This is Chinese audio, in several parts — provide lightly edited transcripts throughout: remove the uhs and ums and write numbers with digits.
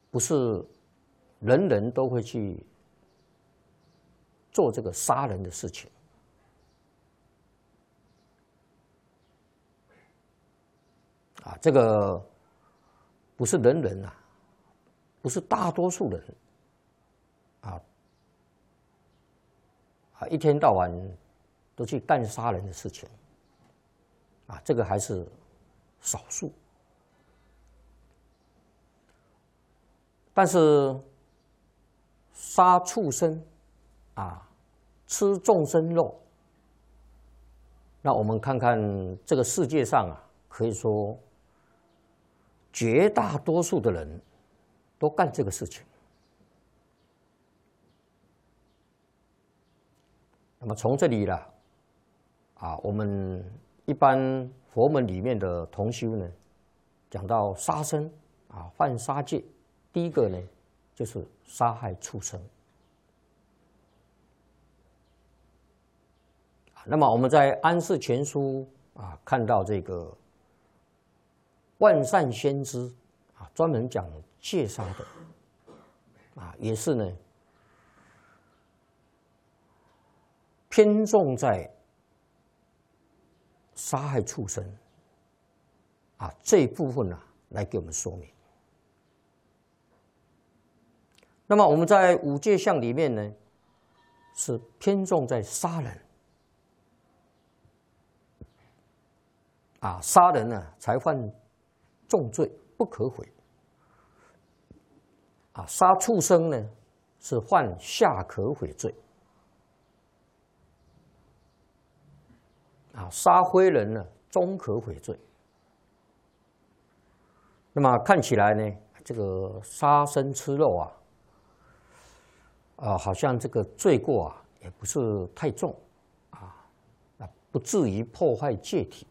不是人人都会去做这个杀人的事情。这个不是人人啊，不是大多数人一天到晚都去干杀人的事情这个还是少数。但是杀畜生吃众生肉，那我们看看这个世界上可以说绝大多数的人都干这个事情。那么从这里了我们一般佛门里面的同修呢，讲到杀生犯杀戒，第一个呢就是杀害畜生。那么我们在《安世全书》看到这个万善先知专门讲戒杀的也是呢偏重在杀害畜生这一部分来给我们说明。那么我们在五戒相里面呢，是偏重在杀人杀人呢才犯重罪，不可毁杀畜生呢是犯下可毁罪杀非人呢中可毁罪。那么看起来呢，这个杀生吃肉好像这个罪过也不是太重不至于破坏戒体。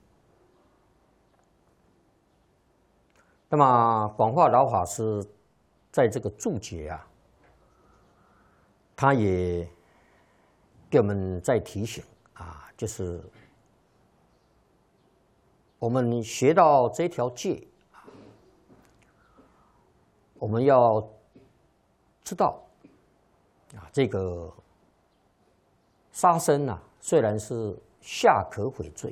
那么广化老法师在这个注解他也给我们在提醒就是我们学到这条戒我们要知道这个杀生虽然是下可毁罪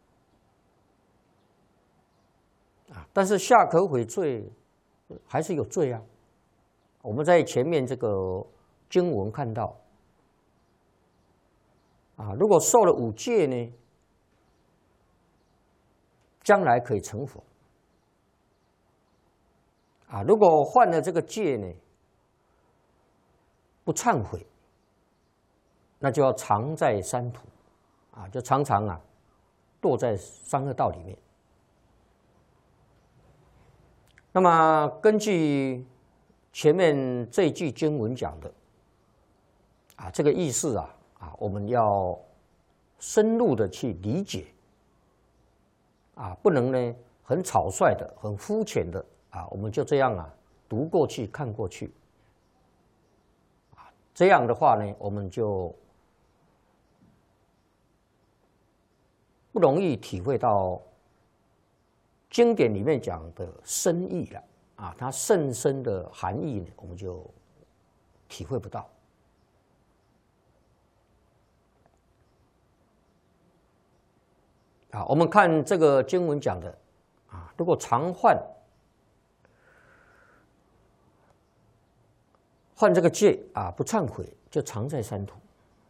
但是下可毁罪还是有罪我们在前面这个经文看到如果受了五戒呢，将来可以成佛如果犯了这个戒呢，不忏悔，那就要常在三途就常常堕在三恶道里面。那么根据前面这一句经文讲的这个意思我们要深入的去理解不能呢很草率的、很肤浅的我们就这样读过去、看过去这样的话呢，我们就不容易体会到经典里面讲的深意了它甚深的含义呢，我们就体会不到。我们看这个经文讲的如果常犯这个戒不忏悔，就常在三途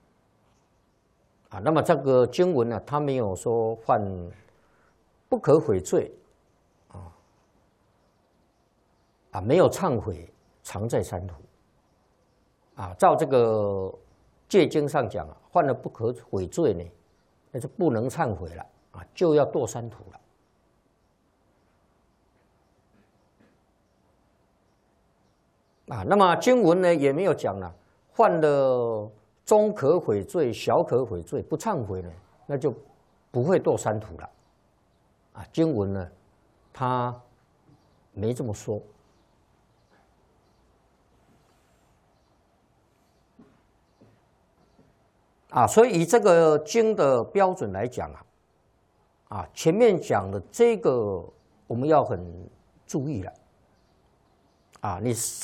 那么这个经文呢，它没有说犯不可悔罪没有忏悔，常在三途照这个戒经上讲犯了不可悔罪呢，那就不能忏悔了就要堕三途了。那么经文呢也没有讲犯了中可悔罪、小可悔罪不忏悔呢，那就不会堕三途了经文呢它没这么说所以以这个经的标准来讲前面讲的这个我们要很注意了你